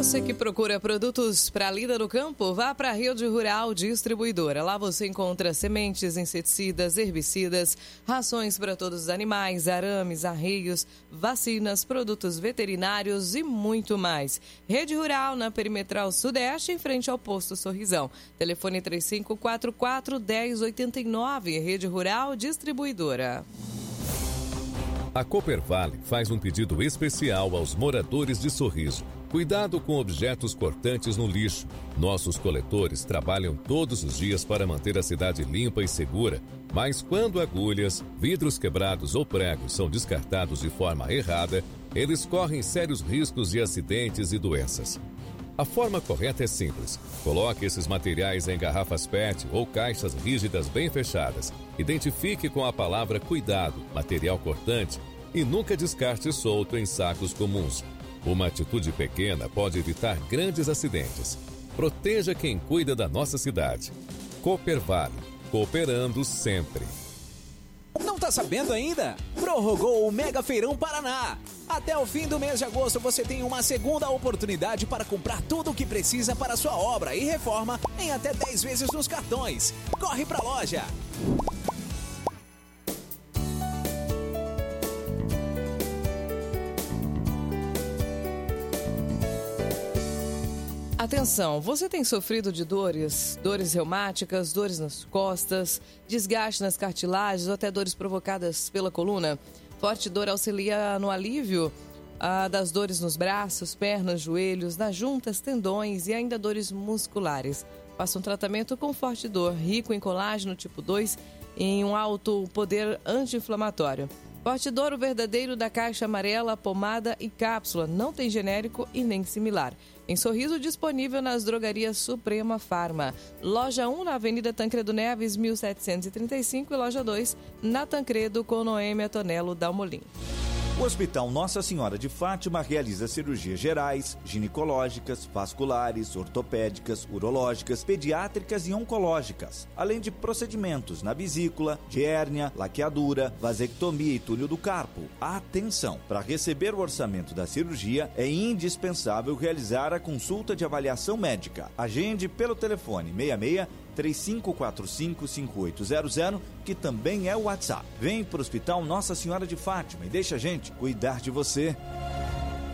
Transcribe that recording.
Você que procura produtos para a lida no campo, vá para a Rede Rural Distribuidora. Lá você encontra sementes, inseticidas, herbicidas, rações para todos os animais, arames, arreios, vacinas, produtos veterinários e muito mais. Rede Rural na Perimetral Sudeste, em frente ao Posto Sorrisão. Telefone 3544-1089. Rede Rural Distribuidora. A Coopervale faz um pedido especial aos moradores de Sorriso. Cuidado com objetos cortantes no lixo. Nossos coletores trabalham todos os dias para manter a cidade limpa e segura, mas quando agulhas, vidros quebrados ou pregos são descartados de forma errada, eles correm sérios riscos de acidentes e doenças. A forma correta é simples. Coloque esses materiais em garrafas PET ou caixas rígidas bem fechadas. Identifique com a palavra cuidado, material cortante, e nunca descarte solto em sacos comuns. Uma atitude pequena pode evitar grandes acidentes. Proteja quem cuida da nossa cidade. Coopervale, cooperando sempre. Não tá sabendo ainda? Prorrogou o Mega Feirão Paraná. Até o fim do mês de agosto você tem uma segunda oportunidade para comprar tudo o que precisa para sua obra e reforma em até 10 vezes nos cartões. Corre pra loja! Atenção, você tem sofrido de dores reumáticas, dores nas costas, desgaste nas cartilagens ou até dores provocadas pela coluna? Forte Dor auxilia no alívio das dores nos braços, pernas, joelhos, nas juntas, tendões e ainda dores musculares. Faça um tratamento com Forte Dor, rico em colágeno tipo 2 e em um alto poder anti-inflamatório. Forte Dor, o verdadeiro da caixa amarela, pomada e cápsula. Não tem genérico e nem similar. Em Sorriso, disponível nas drogarias Suprema Farma. Loja 1 na Avenida Tancredo Neves, 1735 e loja 2 na Tancredo com Noêmia Tonelo Dalmolin. O Hospital Nossa Senhora de Fátima realiza cirurgias gerais, ginecológicas, vasculares, ortopédicas, urológicas, pediátricas e oncológicas, além de procedimentos na vesícula, de hérnia, laqueadura, vasectomia e túnel do carpo. Atenção! Para receber o orçamento da cirurgia, é indispensável realizar a consulta de avaliação médica. Agende pelo telefone 66 3545-5800, que também é o WhatsApp. Vem para o Hospital Nossa Senhora de Fátima e deixa a gente cuidar de você.